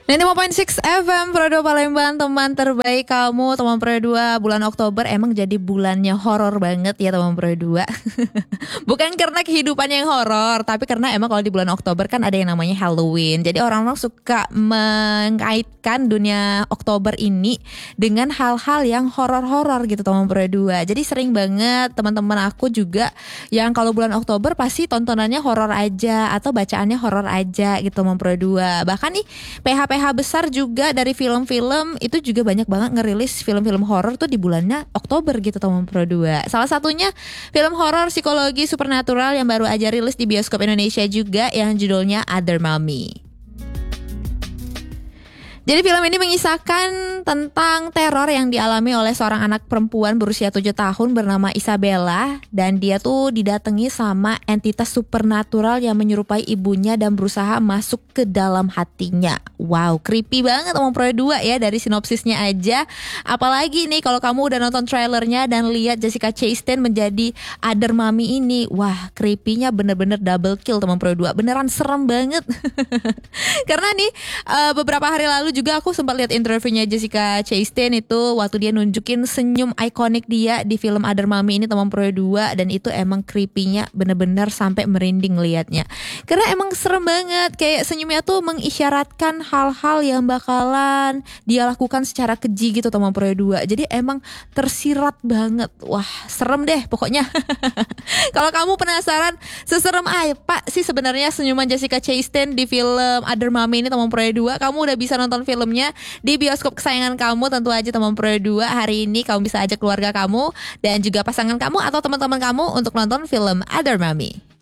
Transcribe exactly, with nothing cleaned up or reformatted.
sembilan puluh lima koma enam F M Pro dua Palembang, teman terbaik kamu. Teman Pro dua, bulan Oktober emang jadi bulannya horor banget ya teman Pro dua. Bukan karena kehidupannya yang horor, tapi karena emang kalau di bulan Oktober kan ada yang namanya Halloween. Jadi orang-orang suka mengaitkan dunia Oktober ini dengan hal-hal yang horor-horor gitu teman Pro dua. Jadi sering banget teman-teman aku juga yang kalau bulan Oktober pasti tontonannya horor aja atau bacaannya horor aja gitu teman Pro dua. Bahkan nih P H P H besar juga dari film-film itu juga banyak banget ngerilis film-film horor tuh di bulannya Oktober gitu teman Pro dua. Salah satunya film horor psikologi supernatural yang baru aja rilis di bioskop Indonesia juga yang judulnya Other Mommy. Jadi film ini mengisahkan tentang teror yang dialami oleh seorang anak perempuan berusia tujuh tahun bernama Isabella. Dan dia tuh didatangi sama entitas supernatural yang menyerupai ibunya dan berusaha masuk ke dalam hatinya. Wow, creepy banget omong Pro dua ya dari sinopsisnya aja. Apalagi nih kalau kamu udah nonton trailernya dan lihat Jessica Chastain menjadi Other Mommy ini. Wah, creepy-nya bener-bener double kill teman Pro dua. Beneran serem banget. Karena nih uh, beberapa hari lalu juga aku sempat lihat interviewnya Jessica Chastain itu waktu dia nunjukin senyum ikonik dia di film Other Mommy ini teman Pro dua, dan itu emang creepy-nya bener-bener sampai merinding liatnya. Karena emang serem banget, kayak senyumnya tuh mengisyaratkan hal-hal yang bakalan dia lakukan secara keji gitu teman Pro dua. Jadi emang tersirat banget. Wah, serem deh pokoknya. Kalau kamu penasaran seserem apa sih sebenarnya senyuman Jessica Chastain di film Other Mommy ini teman Pro dua, kamu udah bisa nonton filmnya di bioskop kesayangan kamu. Tentu aja teman Pro dua, hari ini kamu bisa ajak keluarga kamu dan juga pasangan kamu atau teman-teman kamu untuk nonton film Other Mommy.